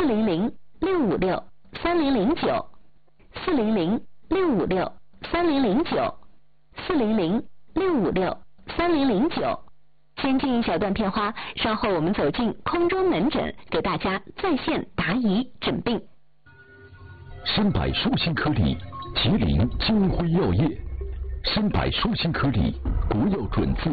400-656-3009，400-656-3009。先进一小段片花，稍后我们走进空中门诊，给大家在线答疑诊病。 深百舒心颗粒，吉林金辉药业。深百舒心颗粒，国药准字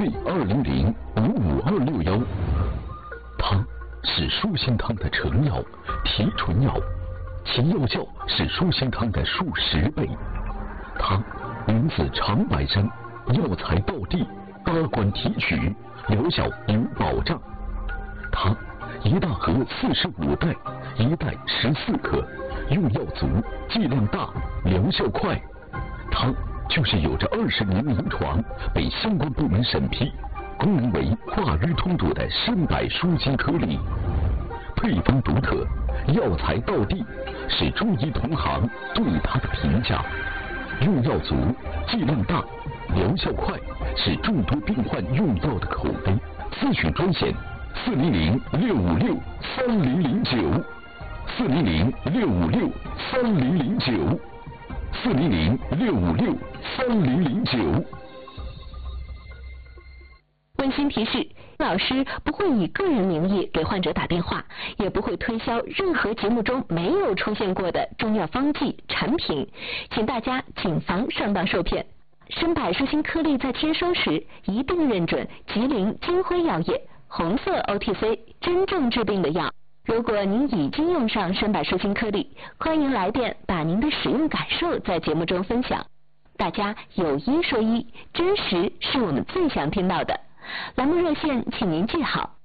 V200-55261。它是舒心汤的成药、提纯药，其药效是舒心汤的数10倍。它源自长白山，药材到地，8关提取，疗效有保障。它一大盒45袋，一袋14克，用药足，剂量大，疗效快。它就是有着20年临床，被相关部门审批，功能为化瘀通乳的深百舒心颗粒。配方独特，药材到地，是中医同行对它的评价。用药足，剂量大，疗效快，是众多病患用药的口碑。咨询专线400-656-3009，400-656-3009。 温馨提示：老师不会以个人名义给患者打电话，也不会推销任何节目中没有出现过的中药方剂产品，请大家谨防上当受骗。深百舒心颗粒在签收时一并认准吉林金辉药业红色 OTC 真正治病的药。如果您已经用上深百舒心颗粒，欢迎来电把您的使用感受在节目中分享。大家有一说一，真实是我们最想听到的。栏目热线请您记好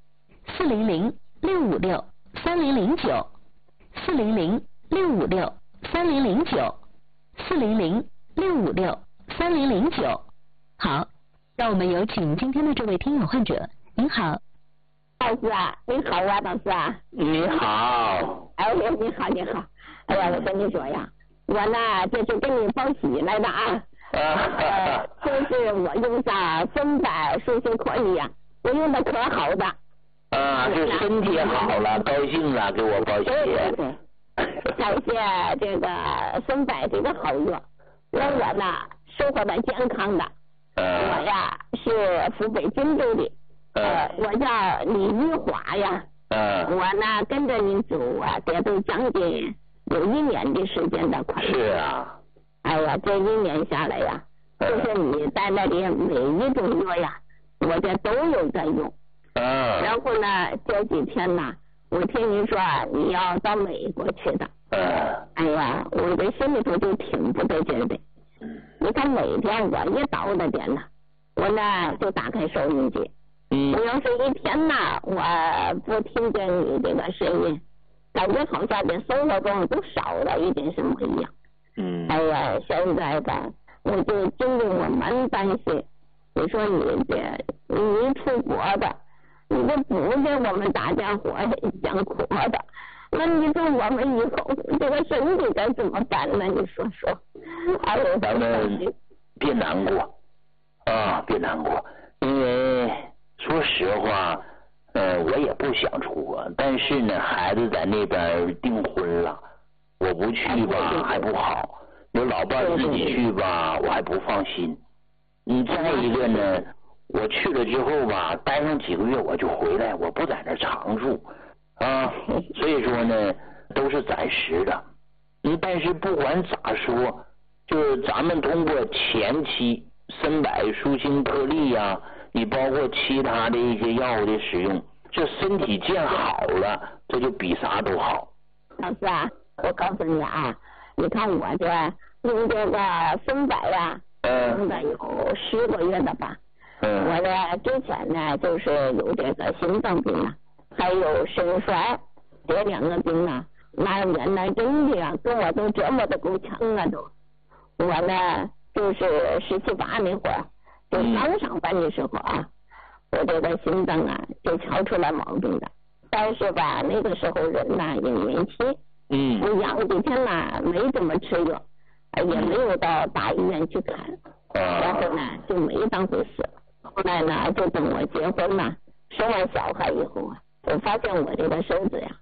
：400-656-3009，400-656-3009。好，让我们有请今天的这位听友患者。您好， 老师啊，你好啊，老师啊。 你好。 哎，你好，你好。哎呀，我跟你说呀，我呢这是跟你报喜来的啊。就是我用上深百舒心颗粒呀，我用的可好的。 是身体好了，高兴了，给我报喜。 对。感谢这个深百这个好药，让我呢生活的健康的。我呀是湖北荆州的。我叫李玉华呀。我呢跟着您走啊，这都将近有1年的时间的快。 是啊。 哎呀，这1年下来呀，就是你带来的每一种药呀，我这都有在用。然后呢，这几天呢，我听您说你要到美国去的。哎呀，我这心里头就挺不得劲的。你看每天我一到那边呢，我呢就打开收音机。我要是一天呢，我不听见你这个声音，感觉好像这生活中都少了一点什么一样。哎呀，现在吧，我就真的我蛮担心。你说你出国的，你这不给我们大家伙讲苦的，那你说我们以后这个身体该怎么办呢？你说说。 咱们别难过啊，别难过，因为说实话，我也不想出国，但是呢，孩子在那边订婚了。我不去吧还不好，有老伴自己去吧我还不放心。再一个呢，我去了之后吧，待上几个月我就回来，我不在那常住啊。所以说呢，都是暂时的。但是不管咋说，就是咱们通过前期深百舒心颗粒呀，你包括其他的一些药物的使用，这身体健好了，这就比啥都好。 老师啊，我告诉你啊，你看我这用这个深百呀，用了有10个月的吧。我呢之前呢就是有这个心脏病啊，还有肾衰，这2个病啊，那原来真的呀，跟我都折磨的够呛啊都。我呢就是17、18那会儿，就刚上班的时候啊，我这个心脏啊就瞧出来毛病了。但是吧，那个时候人呐也年轻，我养几天呐没怎么吃药，也没有到大医院去看，然后呢就没当回事。后来呢就等我结婚了，生完小孩以后啊，我发现我这个身子呀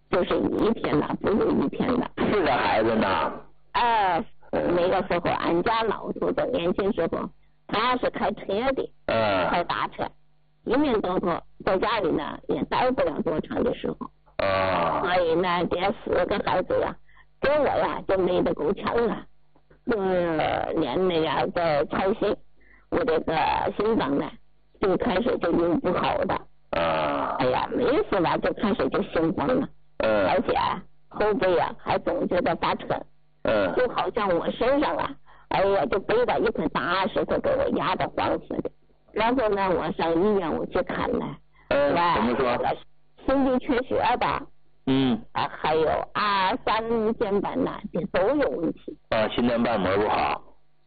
就是一天了，不如一天了。 4个孩子呢？ 那个时候俺家老头子年轻时候，他是开车的，开大车，一面走走，在家里呢也待不了多长的时候。所以呢，这4个孩子呀，给我呀就没得够呛了，连那个在操心，我这个心脏呢就开始就有不好的。哎呀，没事吧就开始就心慌了。而且后背啊还总觉得发沉。就好像我身上啊，哎呀，就背着一块大石头给我压得慌似的。然后呢，我上医院我去看了， 怎么说？ 心肌缺血的，还有3尖瓣呐，这都有问题。 心脏瓣膜不好。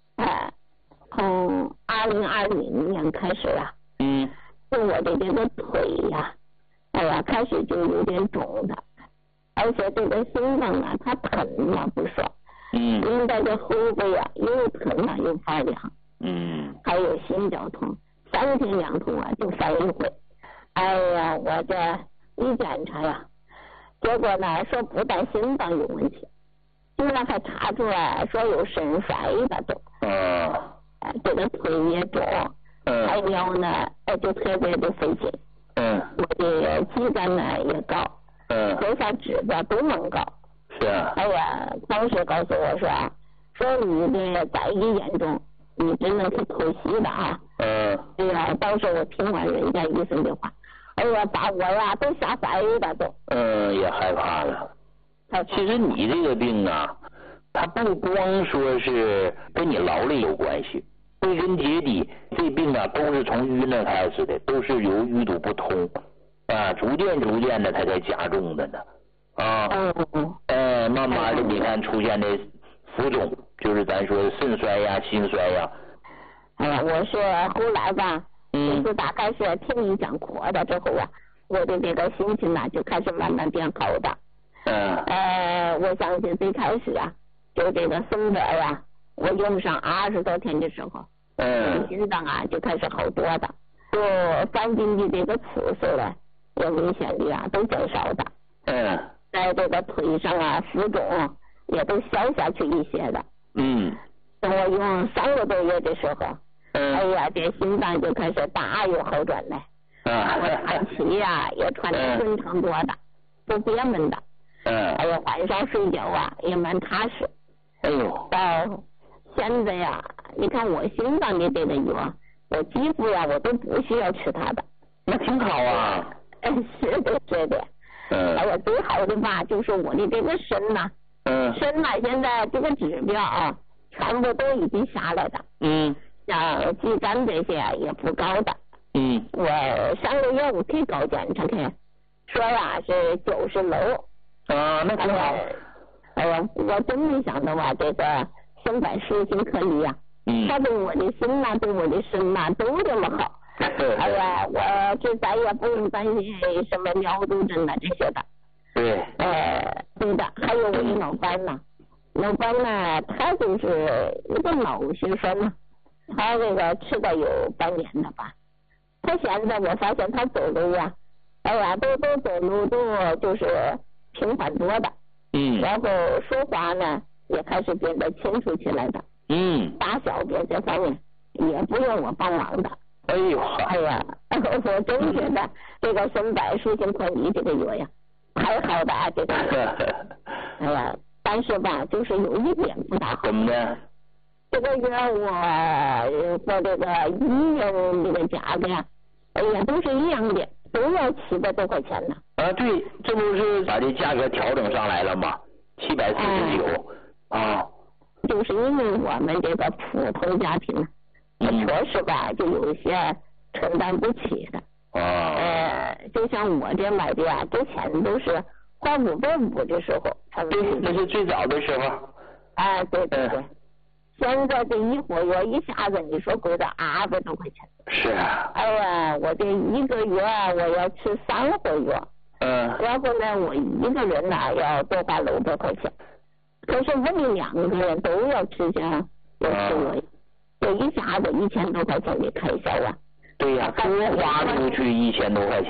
从2020年开始啊，就我的这个腿呀，哎呀，开始就有点肿的，而且这个心脏啊，它疼嘛不说。因在这后背啊，又疼啊又发凉，还有心绞痛，3天2痛啊就犯一回。哎呀，我这一检查呀，结果呢说不但心脏有问题，竟然还查出来说有肾衰的都。这个腿也肿，还有呢就特别的费劲。我的肌酐呢也高，各项指标都能高。 是啊。 哎呀，当时告诉我说你的再一严重，你只能是透析的啊。对呀，当时我听完人家医生的话，哎呀，把我呀都吓坏了都。 也害怕了。其实你这个病啊，它不光说是跟你劳累有关系，归根结底，这病啊都是从淤呢开始的，都是由淤堵不通逐渐的它才加重的呢。慢慢的你看出现的浮肿，就是咱说肾衰呀、心衰呀。 我是后来吧，就是大概是听你讲课的之后啊，我的这个心情呢就开始慢慢变好的。我相信最开始啊，就这个松柏呀，我用上20多天的时候，心脏啊就开始好多的，就犯病的这个次数呢，也危险率啊都减少的。在这个腿上啊浮肿也都消下去一些的。等我用3个多月的时候，哎呀，这心脏就开始大有好转了。我喘气呀也喘得顺畅多的，不憋闷的。还有晚上睡觉啊也蛮踏实。到现在呀，你看我心脏的这个药，我几乎呀我都不需要吃它的。 那挺好啊。 是的。还有最好的吧，就是我的这个肾呐，肾呐现在这个指标啊，全部都已经下来的。像肌酐这些也不高的。我上个月我去搞检查去，说呀是90楼。 那挺好。 我真没想到啊，这个松柏实心颗粒呀，它对我的心呐，对我的肾呐都这么好。哎呀，我这再也不用担心什么尿毒症啊这些的。对的，还有我的老伴呐，他就是一个脑血栓呐，他这个吃了有半年了吧。他现在我发现他走路呀，哎呀，都走路都就是平缓多的。然后说话呢也开始变得清楚起来的。大小便这方面也不用我帮忙的。哎呀，我真觉得这个松柏实心颗粒这个药呀，太好的这个。哎呀，但是吧，就是有一点不大好。 怎么的？ 这个药我和这个医院这个价格呀，哎呀，都是一样的，都要700多块钱呢。 对，这不是把这价格调整上来了吗？749。 就是因为我们这个普通家庭，确实吧，就有些承担不起的。就像我这买的啊，之前都是花550的时候。 对，那是最早的时候。 对。现在这一伙药一下子你说贵到200多块钱。 是啊。 哎呀，我这一个月我要吃3伙药。然后呢，我一个人呢要多花600块钱。可是我们2个人都要吃下，要吃我，这一下子1000多块钱的开销啊。 对呀，多花出去1000多块钱。